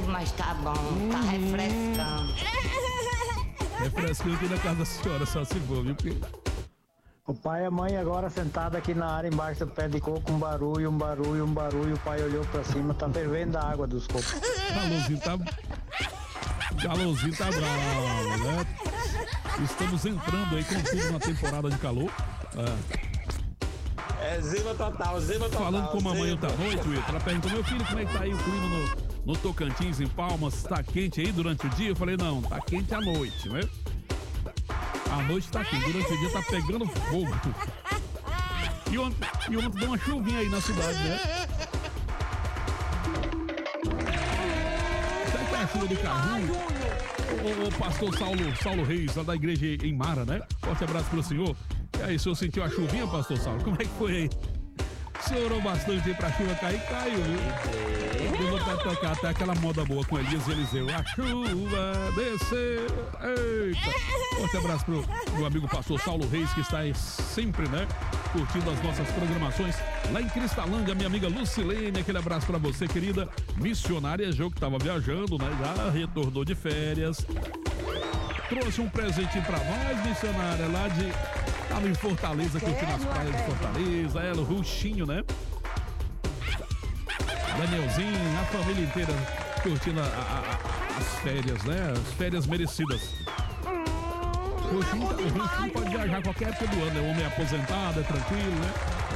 mas tá bom, tá refrescando. Refrescando aqui na casa da senhora, só se for, viu? Porque... O pai e a mãe agora sentados aqui na área embaixo do pé de coco, um barulho. O pai olhou pra cima, tá fervendo a água dos cocos. Calorzinho tá bravo, né? Estamos entrando aí com tudo na temporada de calor. É zima total. Falando com a mamãe ontem à noite, Wilton, ela perguntou: meu filho, como é que tá aí o clima no Tocantins, em Palmas? Tá quente aí durante o dia? Eu falei: não, tá quente à noite, né? A noite tá quente, durante o dia tá pegando fogo. E ontem deu uma chuvinha aí na cidade, né? Será que é a chuva do carro? O pastor Saulo Reis, lá da igreja em Mara, né? Forte abraço pro senhor. E aí, o senhor sentiu a chuvinha, pastor Saulo? Como é que foi aí? O senhor orou bastante aí pra chuva cair? Caiu, viu? Eu vou tocar até aquela moda boa com Elias e Eliseu. A chuva desceu. Eita! Forte abraço pro meu amigo pastor Saulo Reis, que está aí sempre, né? Curtindo as nossas programações lá em Cristalândia, minha amiga Lucilene, aquele abraço pra você, querida. Missionária Jô, que tava viajando, né? Já retornou de férias. Trouxe um presentinho pra nós, missionária, lá de... Tava em Fortaleza, curtindo as praias de Fortaleza. Ela, o Ruxinho, né? Danielzinho, a família inteira curtindo as férias, né? As férias merecidas. O Ruxinho pode viajar a qualquer época do ano, né? O homem é aposentado, é tranquilo, né?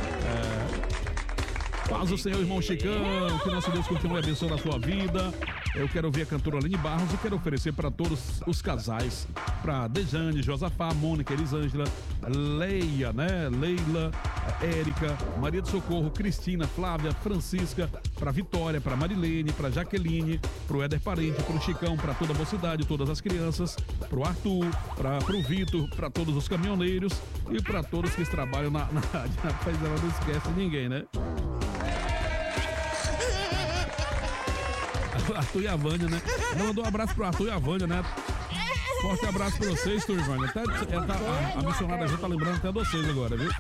Paz o Senhor, irmão Chicão, que nosso Deus continue abençoando a sua vida. Eu quero ouvir a cantora Aline Barros e quero oferecer para todos os casais, para Dejane, Josafá, Mônica, Elisângela, Leia, né? Leila, Érica, Maria do Socorro, Cristina, Flávia, Francisca, para Vitória, para Marilene, para Jaqueline, para o Éder Parente, para o Chicão, para toda a mocidade, todas as crianças, para o Arthur, para o Vitor, para todos os caminhoneiros e para todos que trabalham na rádio. Rapaz, ela não esquece ninguém, né? Arthur e a Vânia, né? Ela mandou um abraço pro Arthur e a Vânia, né? Forte abraço pra vocês, Turvânia. A missionária já tá lembrando até de vocês agora, viu?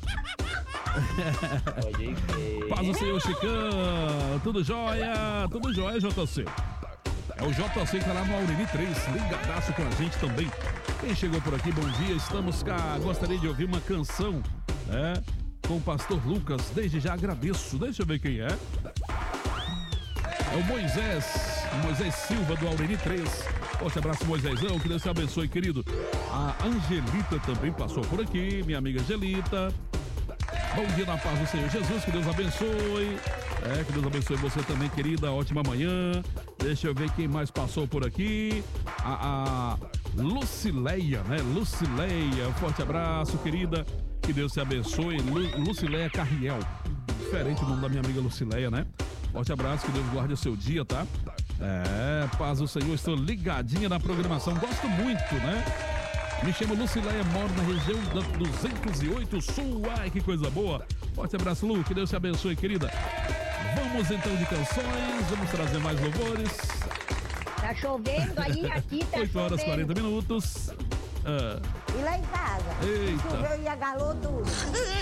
Paz o Senhor, Chicão. Tudo jóia, JC. É o JC que tá lá no Aureli 3. Ligadaço com a gente também. Quem chegou por aqui, bom dia. Estamos cá. Gostaria de ouvir uma canção, com o pastor Lucas. Desde já agradeço. Deixa eu ver quem é. É o Moisés Silva do Aureli 3. Forte abraço, Moisésão, que Deus te abençoe, querido. A Angelita também passou por aqui, minha amiga Angelita. Bom dia na paz do Senhor Jesus, que Deus abençoe. Que Deus abençoe você também, querida. Ótima manhã. Deixa eu ver quem mais passou por aqui. A Lucileia, né? Lucileia, forte abraço, querida. Que Deus te abençoe. Lucileia Carriel. Diferente o nome da minha amiga Lucileia, né? Forte abraço, que Deus guarde o seu dia, tá? Paz do Senhor, estou ligadinha na programação, gosto muito, né? Me chamo Lucileia, moro na região da 208 Sul, ai que coisa boa. Forte abraço, Lu, que Deus te abençoe, querida. Vamos então de canções, vamos trazer mais louvores. Tá chovendo aí, aqui tá 8 horas chovendo. 40 minutos. E lá em casa? Eita. Choveu e agalou tudo.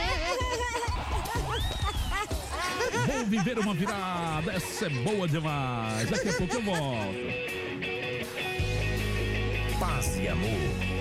Vou viver uma virada, essa é boa demais. Daqui a pouco eu volto. Paz e amor.